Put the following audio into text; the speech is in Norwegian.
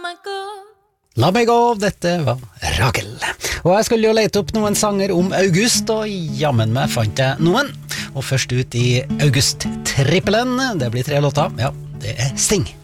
La meg gå, dette var Rakel. Og jeg skulle jo lete opp noen sanger om August, og jammen meg fant jeg noen. Og først ut i August-trippelen, det blir 3 låter, ja, det er Sting.